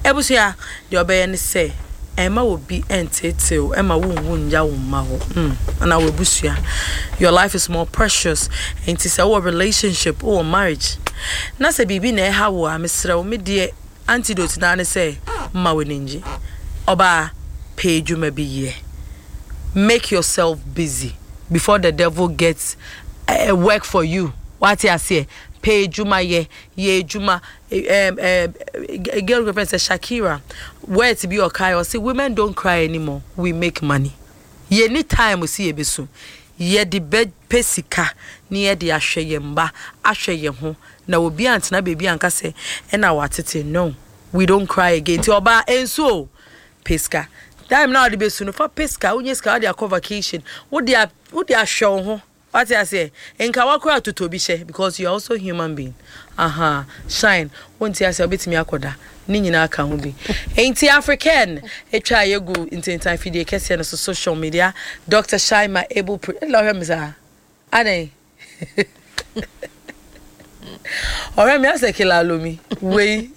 Ebusua the obey ne say Emma will be entitled Emma won't ya maho and I will busua. Your life is more precious and it's our relationship or marriage. Na se bibi na ha wo a mesra wo me de antidote na ne say ma we ninji. Oba pay juma be ye. Make yourself busy before the devil gets work for you. What I say? Pay juma ye juma girl reference Shakira where to be okay or say women don't cry anymore, we make money. Ye any time we see ebesu ye the bed pesika near the ahwe yemba ahwe ye ho na obi antena baby anka say e na watete. No, we don't cry again ti oba enso pesika time now the besu no for pesika unyeska dey cover vacation wo dey ahwe ho. What I say? Enka wakura to tobi she because you are also human being. Shine. Won't you say obit me akoda? Ni nyina aka ho bi. Enti African. Etwa yegu into time feed kese na social media. Dr. Shaima able love him za. Ane. Ora me ase kila lomi. We.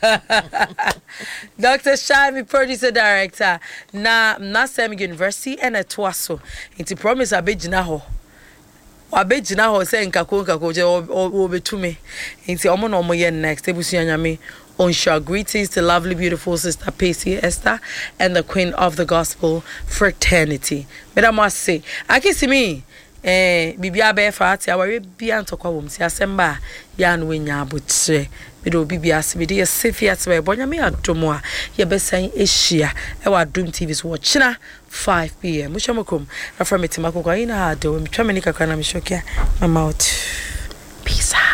Dr. Shaima producer director na Nasem University and Etwaso. Enti promise abegina ho. Abegina ho say nkako je obetume nti omo no ye next ebusu anyame on show. Greetings to lovely beautiful sister Pacey Esther and the queen of the gospel fraternity. Madam I say akisimi bibia be fa ati aware bia ntokwa wom si asemba ya no nya abotre me do bibia se me de sefia te bonya me adomo a ye besan ehia e wa Adom TV so china 5 p.m. Mushamokum na from metimako kwa ina do me twa me nikakwa na me shokia. I'm out. Peace out.